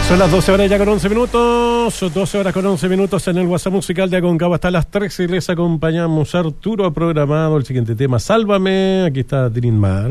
Son las 12 horas ya con 11 minutos, 12 horas con 11 minutos en el WhatsApp musical de Aconcagua hasta las 13 y les acompañamos. Arturo ha programado el siguiente tema, Sálvame, aquí está Trin Mar.